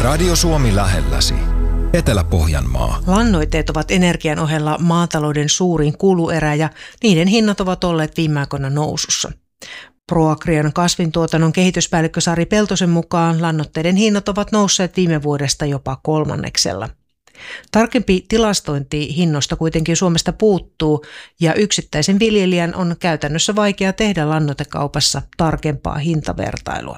Radio Suomi lähelläsi. Etelä-Pohjanmaa. Lannoitteet ovat energian ohella maatalouden suurin kuluerä ja niiden hinnat ovat olleet viime aikoina nousussa. ProAgrian kasvintuotannon kehityspäällikkö Sari Peltosen mukaan lannoitteiden hinnat ovat nousseet viime vuodesta jopa 3/3. Tarkempi tilastointi hinnoista kuitenkin Suomesta puuttuu ja yksittäisen viljelijän on käytännössä vaikea tehdä lannoitekaupassa tarkempaa hintavertailua.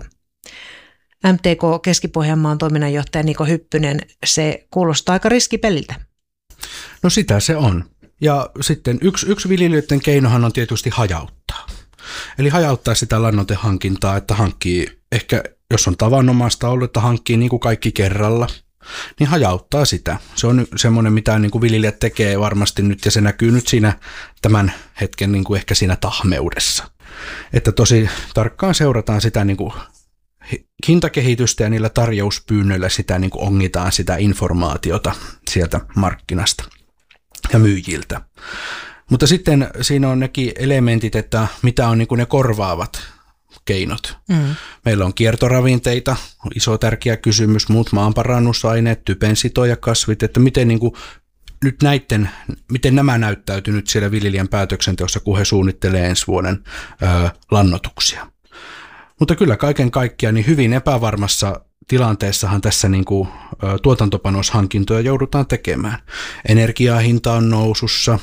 MTK Keski-Pohjanmaan toiminnanjohtaja Niko Hyppynen, se kuulostaa aika riskipeliltä. No sitä se on. Ja sitten yksi viljelijöiden keinohan on tietysti hajauttaa. Eli hajauttaa sitä lannoitehankintaa, että hankkii ehkä, jos on tavanomaista ollut, että hankkii niin kuin kaikki kerralla, niin hajauttaa sitä. Se on semmoinen, mitä niin kuin viljelijät tekee varmasti nyt, ja se näkyy nyt siinä tämän hetken niin kuin ehkä siinä tahmeudessa. Että tosi tarkkaan seurataan sitä niin kuin hintakehitystä ja niillä tarjouspyynnöillä sitä niin kuin ongitaan sitä informaatiota sieltä markkinasta ja myyjiltä. Mutta sitten siinä on nekin elementit, että mitä on niin kuin ne korvaavat keinot. Meillä on kiertoravinteita, iso tärkeä kysymys, muut maanparannusaineet, typensitojakasvit, että miten niin kuin nyt miten nämä näyttäytyy nyt siellä viljelijän päätöksenteossa, kun he suunnittelee ensi vuoden lannoituksia. Mutta kyllä kaiken kaikkiaan niin hyvin epävarmassa tilanteessahan tässä niin kuin tuotantopanoshankintoja joudutaan tekemään. Energiahinta on nousussa,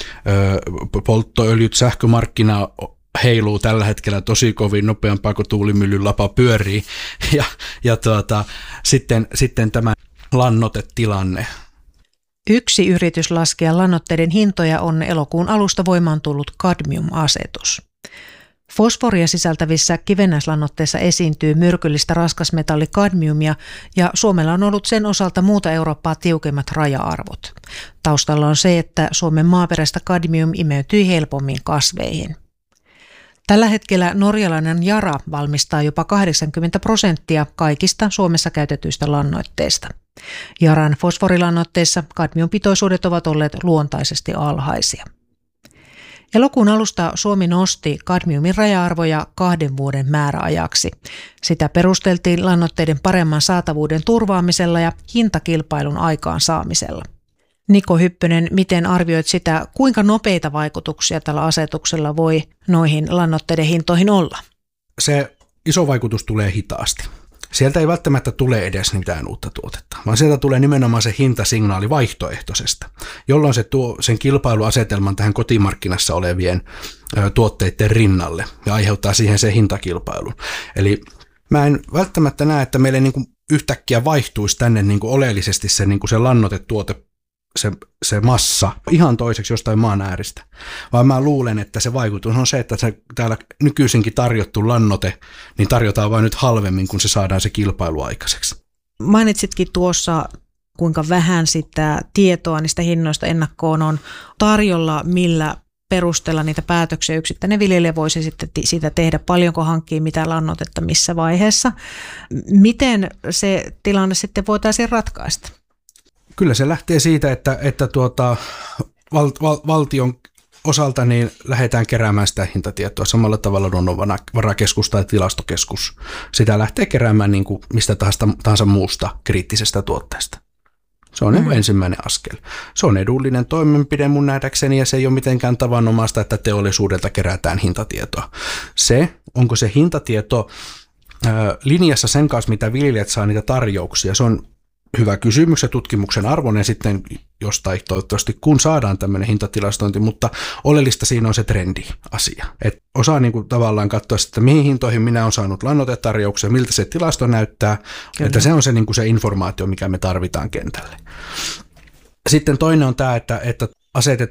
polttoöljyt, sähkömarkkina heiluu tällä hetkellä tosi kovin nopeampaa kuin tuulimyllyn lapa pyörii ja sitten tämä lannoitetilanne. Yksi yritys laskea lannoitteiden hintoja on elokuun alusta voimaan tullut kadmiumasetus. Fosforia sisältävissä kivennäislannoitteissa esiintyy myrkyllistä raskasmetalli kadmiumia ja Suomella on ollut sen osalta muuta Eurooppaa tiukemmat raja-arvot. Taustalla on se, että Suomen maaperästä kadmium imeytyy helpommin kasveihin. Tällä hetkellä norjalainen Yara valmistaa jopa 80% kaikista Suomessa käytetyistä lannoitteista. Yaran fosforilannoitteissa kadmiumpitoisuudet ovat olleet luontaisesti alhaisia. Elokuun alusta Suomi nosti kadmiumin raja-arvoja 2 vuoden määräajaksi. Sitä perusteltiin lannoitteiden paremman saatavuuden turvaamisella ja hintakilpailun aikaansaamisella. Niko Hyppönen, miten arvioit sitä, kuinka nopeita vaikutuksia tällä asetuksella voi noihin lannoitteiden hintoihin olla? Se iso vaikutus tulee hitaasti. Sieltä ei välttämättä tule edes mitään uutta tuotetta, vaan sieltä tulee nimenomaan se hintasignaali vaihtoehtoisesta, jolloin se tuo sen kilpailuasetelman tähän kotimarkkinassa olevien tuotteiden rinnalle ja aiheuttaa siihen sen hintakilpailun. Eli mä en välttämättä näe, että meille niin kuin yhtäkkiä vaihtuisi tänne niin kuin oleellisesti se, niin kuin se lannoitetuote, se massa ihan toiseksi jostain maan ääristä, vaan mä luulen, että se vaikutus on se, että se täällä nykyisinkin tarjottu lannoite, niin tarjotaan vain nyt halvemmin, kun se saadaan se kilpailu aikaiseksi. Mainitsitkin tuossa, kuinka vähän sitä tietoa niistä hinnoista ennakkoon on tarjolla, millä perusteella niitä päätöksiä yksittäinen viljelijä voisi sitten siitä tehdä, paljonko hankkii mitä lannoitetta missä vaiheessa. Miten se tilanne sitten voitaisiin ratkaista? Kyllä se lähtee siitä, että valtion osalta niin lähdetään keräämään sitä hintatietoa samalla tavalla luonnonvarakeskus tai tilastokeskus. Sitä lähtee keräämään niin kuin mistä tahansa muusta kriittisestä tuotteesta. Se on ensimmäinen askel. Se on edullinen toimenpide mun nähdäkseni ja se ei ole mitenkään tavanomaista, että teollisuudelta kerätään hintatietoa. Onko se hintatieto linjassa sen kanssa, mitä viljelijät saa niitä tarjouksia, se on hyvä kysymys ja tutkimuksen arvoinen sitten jostain toivottavasti, kun saadaan tämmöinen hintatilastointi, mutta oleellista siinä on se trendi-asia. Et osaa niin kuin tavallaan katsoa, että mihin hintoihin minä olen saanut lannoitetarjouksia, miltä se tilasto näyttää, että se on se, niin kuin se informaatio, mikä me tarvitaan kentälle. Sitten toinen on tämä, että